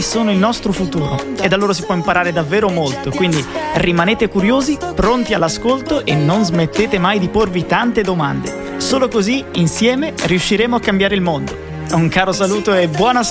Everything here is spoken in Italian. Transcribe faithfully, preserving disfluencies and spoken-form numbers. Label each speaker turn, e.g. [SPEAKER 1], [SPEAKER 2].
[SPEAKER 1] sono il nostro futuro e da loro si può imparare davvero molto, quindi rimanete curiosi, pronti all'ascolto e non smettete mai di porvi tante domande. Solo così, insieme, riusciremo a cambiare il mondo. Un caro saluto e buon ascolto!